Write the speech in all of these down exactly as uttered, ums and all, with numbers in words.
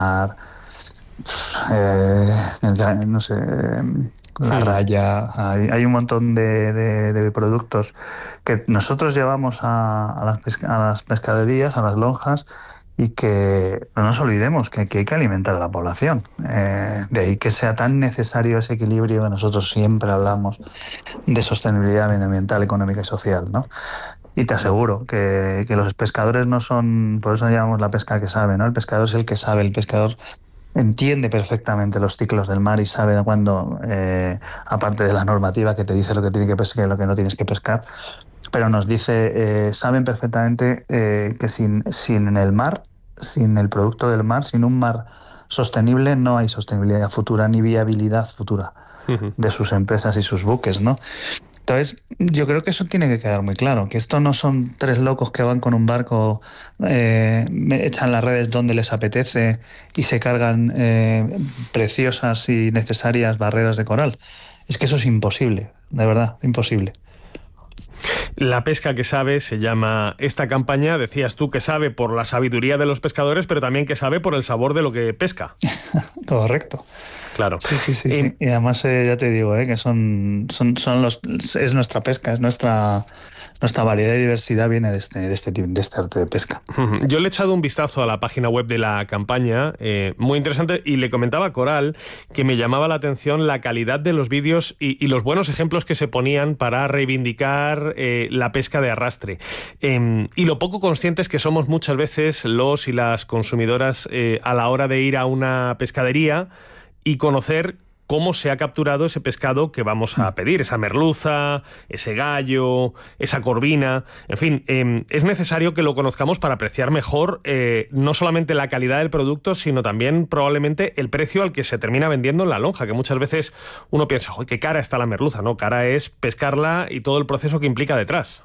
eh, el, no sé, la Sí. raya, hay, hay un montón de, de, de productos que nosotros llevamos a, a, las pesca, a las pescaderías, a las lonjas, y que no nos olvidemos que, que hay que alimentar a la población. Eh, de ahí que sea tan necesario ese equilibrio que nosotros siempre hablamos de sostenibilidad medioambiental, económica y social, ¿no? Y te aseguro que, que los pescadores no son, por eso llamamos la pesca que sabe, ¿no? El pescador es el que sabe, el pescador entiende perfectamente los ciclos del mar y sabe cuándo, eh, aparte de la normativa que te dice lo que tiene que pescar y lo que no tienes que pescar, pero nos dice, eh, saben perfectamente eh, que sin, sin el mar, sin el producto del mar, sin un mar sostenible, no hay sostenibilidad futura ni viabilidad futura Uh-huh. de sus empresas y sus buques, ¿no? Entonces, yo creo que eso tiene que quedar muy claro, que esto no son tres locos que van con un barco, eh, echan las redes donde les apetece y se cargan eh, preciosas y necesarias barreras de coral. Es que eso es imposible, de verdad, imposible. La pesca que sabe se llama esta campaña. Decías tú que sabe por la sabiduría de los pescadores, pero también que sabe por el sabor de lo que pesca. Correcto. Claro. Sí, sí, sí, Eh, sí. Y además eh, ya te digo, eh, que son, son, son los, es nuestra pesca, es nuestra, nuestra variedad y diversidad viene de este, de este, de este arte de pesca. Yo le he echado un vistazo a la página web de la campaña, eh, muy interesante, y le comentaba a Coral que me llamaba la atención la calidad de los vídeos y, y los buenos ejemplos que se ponían para reivindicar eh, la pesca de arrastre. Eh, y lo poco conscientes que somos muchas veces los y las consumidoras eh, a la hora de ir a una pescadería y conocer cómo se ha capturado ese pescado que vamos a pedir, esa merluza, ese gallo, esa corvina, en fin, eh, es necesario que lo conozcamos para apreciar mejor eh, no solamente la calidad del producto, sino también probablemente el precio al que se termina vendiendo en la lonja, que muchas veces uno piensa, ¡ay, qué cara está la merluza! No, cara es pescarla y todo el proceso que implica detrás.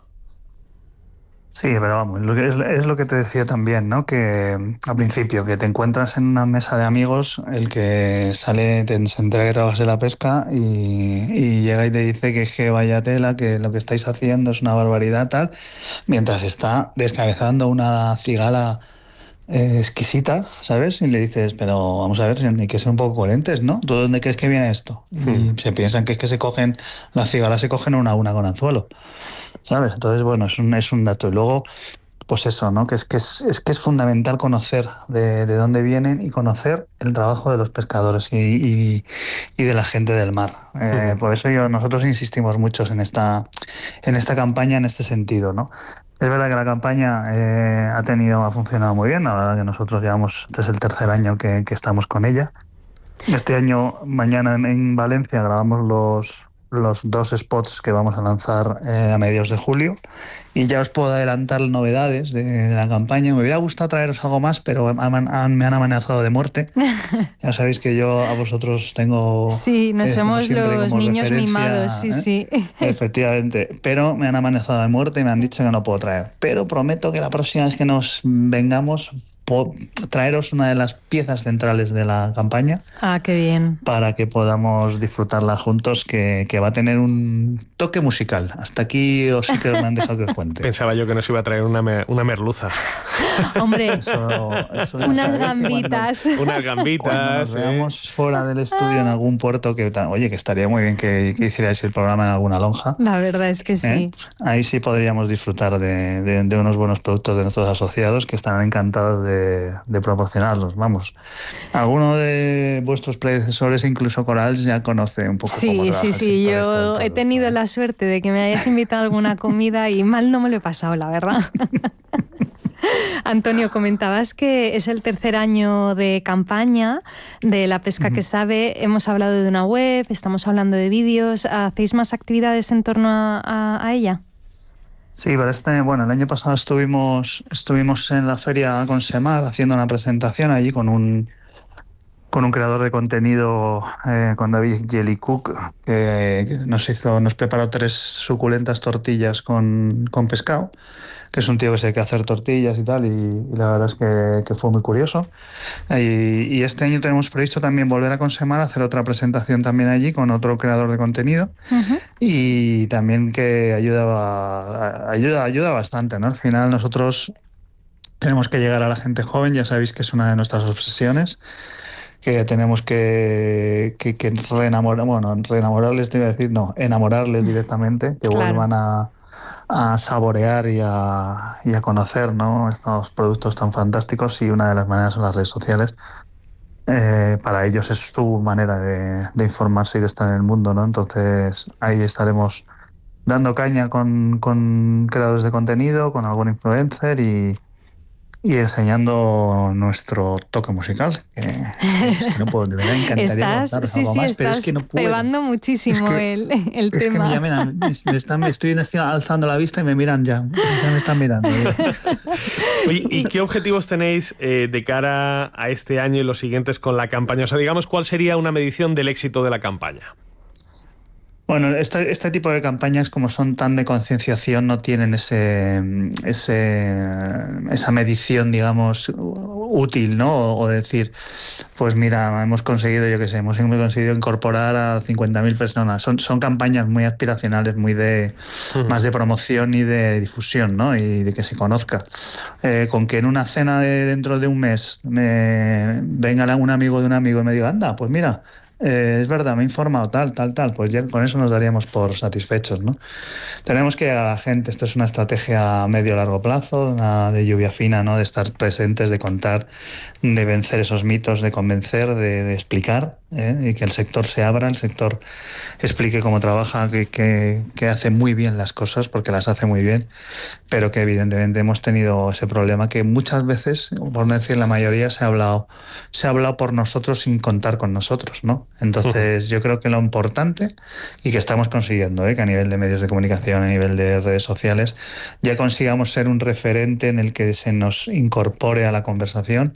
Sí, pero vamos, lo que es, es lo que te decía también, ¿no? Que mm, al principio, que te encuentras en una mesa de amigos, el que sale, te, se entera que trabajas en la pesca y, y llega y te dice que, que vaya tela, que lo que estáis haciendo es una barbaridad, tal, mientras está descabezando una cigala eh, exquisita, ¿sabes? Y le dices, pero vamos a ver, hay que ser un poco coherentes, ¿no? ¿Tú de dónde crees que viene esto? Hmm. Y se piensan que es que se cogen, las cigalas se cogen una a una con anzuelo. ¿Sabes? Entonces, bueno, es un, es un dato. Y luego, pues eso, ¿no? Que es que es, es que es fundamental conocer de, de dónde vienen y conocer el trabajo de los pescadores y, y, y de la gente del mar. Eh, Hmm. por eso yo, nosotros insistimos muchos en esta, en esta campaña en este sentido, ¿no? Es verdad que la campaña eh, ha tenido, ha funcionado muy bien. La verdad que nosotros llevamos, este es el tercer año que, que estamos con ella. Este año, mañana en, en Valencia, grabamos los, los dos spots que vamos a lanzar eh, a mediados de julio. Y ya os puedo adelantar novedades de, de la campaña. Me hubiera gustado traeros algo más, pero han, han, me han amenazado de muerte. Ya sabéis que yo a vosotros tengo, Sí, no eh, como somos siempre, los como niños mimados, referencia. sí, ¿eh? sí. Efectivamente. Pero me han amenazado de muerte y me han dicho que no puedo traer. Pero prometo que la próxima vez que nos vengamos, puedo traeros una de las piezas centrales de la campaña Ah, qué bien. para que podamos disfrutarla juntos, que, que va a tener un toque musical. Hasta aquí os sí que me han dejado que os cuente. Pensaba yo que nos iba a traer una, me, una merluza. Hombre, Eso, eso ya unas sabéis que gambitas. Unas Cuando, cuando gambitas. nos eh. veamos fuera del estudio en algún puerto, que oye, que estaría muy bien que, que hicierais el programa en alguna lonja. La verdad es que ¿eh? sí. Ahí sí podríamos disfrutar de, de, de unos buenos productos de nuestros asociados que estarán encantados de, de proporcionarlos. Vamos, alguno de vuestros predecesores, incluso Coral, ya conoce un poco cómo Sí, trabaja sí, el sí. sector Yo este del he producto, tenido ¿eh? la suerte de que me hayas invitado a alguna comida y mal no me lo he pasado, la verdad. Antonio, comentabas que es el tercer año de campaña de La Pesca que Sabe. Hemos hablado de una web, estamos hablando de vídeos. ¿Hacéis más actividades en torno a, a, a ella? Sí, pero este, bueno, el año pasado estuvimos, estuvimos en la feria con Semar haciendo una presentación allí con un con un creador de contenido, eh, con David Jellycook, que, que nos hizo, nos preparó tres suculentas tortillas con, con pescado, que es un tío que se dedica a hacer tortillas y tal, y, y la verdad es que, que fue muy curioso. Y, y este año tenemos previsto también volver a Consemar, hacer otra presentación también allí con otro creador de contenido, uh-huh. Y también que ayuda, ayuda, ayuda bastante, ¿no? Al final nosotros Tenemos que llegar a la gente joven, ya sabéis que es una de nuestras obsesiones, que tenemos que, que, que reenamorar, bueno, reenamorarles, te iba a decir, no, enamorarles directamente, que Claro. vuelvan a, a saborear y a, y a conocer, ¿no?, estos productos tan fantásticos, y una de las maneras son las redes sociales. Eh, para ellos es su manera de, de informarse y de estar en el mundo, ¿no? Entonces ahí estaremos dando caña con, con creadores de contenido, con algún influencer y, y enseñando nuestro toque musical. Que es que no puedo, de verdad me encantaría Estás, contaros sí, algo sí, más, pero es estás que no puedo. cebando muchísimo Es que, el, el es que tema. me, ya miran, me, me están, me estoy alzando la vista y me miran ya, ya me están mirando. Oye, ¿y qué objetivos tenéis eh, de cara a este año y los siguientes con la campaña? O sea, digamos, ¿cuál sería una medición del éxito de la campaña? Bueno, este, este tipo de campañas, como son tan de concienciación, no tienen ese, ese, esa medición, digamos, útil, ¿no? O, o decir, pues mira, hemos conseguido, yo qué sé, hemos conseguido incorporar a cincuenta mil personas. Son, son campañas muy aspiracionales, muy de uh-huh. más de promoción y de difusión, ¿no? Y de que se conozca. Eh, con que en una cena de dentro de un mes me venga un amigo de un amigo y me diga, anda, pues mira, Eh, es verdad, me he informado tal, tal, tal, pues ya con eso nos daríamos por satisfechos, ¿no? Tenemos que llegar a la gente, esto es una estrategia a medio largo plazo, una de lluvia fina, ¿no? De estar presentes, de contar, de vencer esos mitos, de convencer, de, de explicar, ¿eh? Y que el sector se abra, el sector explique cómo trabaja, que, que, que hace muy bien las cosas, porque las hace muy bien, pero que evidentemente hemos tenido ese problema que muchas veces, por no decir la mayoría, se ha hablado, se ha hablado por nosotros sin contar con nosotros, ¿no? Entonces yo creo que lo importante, y que estamos consiguiendo, ¿eh? Que a nivel de medios de comunicación, a nivel de redes sociales, ya consigamos ser un referente en el que se nos incorpore a la conversación,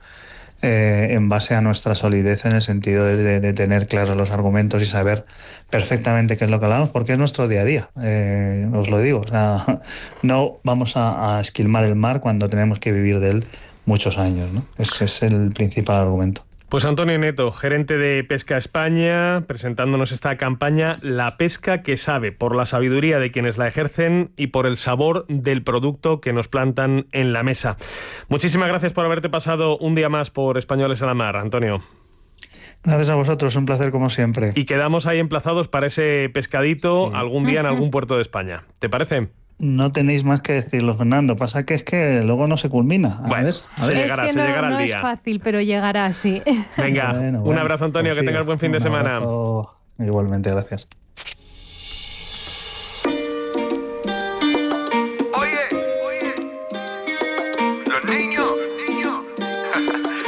Eh, en base a nuestra solidez, en el sentido de, de, de tener claros los argumentos y saber perfectamente qué es lo que hablamos, porque es nuestro día a día, eh, os lo digo, o sea, no vamos a, a esquilmar el mar cuando tenemos que vivir de él muchos años, ¿no? Ese es el principal argumento. Pues Antonio Neto, gerente de Pesca España, presentándonos esta campaña La pesca que sabe, por la sabiduría de quienes la ejercen y por el sabor del producto que nos plantan en la mesa. Muchísimas gracias por haberte pasado un día más por Españoles a la Mar, Antonio. Gracias a vosotros, un placer como siempre. Y quedamos ahí emplazados para ese pescadito sí. algún día en algún puerto de España. ¿Te parece? No tenéis más que decirlo, Fernando. Pasa que es que luego no se culmina. A bueno, ver, a ver. se llegará, es que se no, llegará no al día. Es fácil, pero llegará, sí. Venga, bueno, bueno, un abrazo, Antonio, confío. Que tengas buen fin un de semana. Abrazo, igualmente, gracias.